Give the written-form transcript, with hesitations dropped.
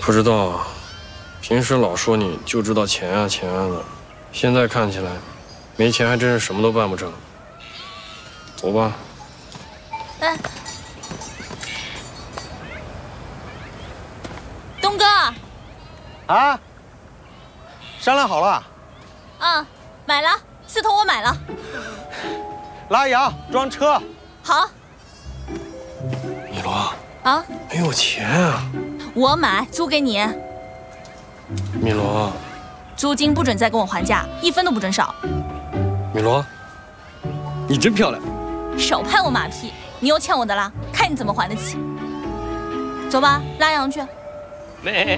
不知道啊，平时老说你就知道钱啊钱啊的，现在看起来，没钱还真是什么都办不成。走吧。 哎，东哥。 啊，商量好了。 啊，买了，4头我买了。 拉洋装车。 好。 米罗。 啊？ 没有钱啊。 我买，租给你。 米罗。 租金不准再跟我还价，1分都不准少。 米罗，你真漂亮。 少拍我马屁，你又欠我的啦，看你怎么还得起。走吧，拉洋去。 没。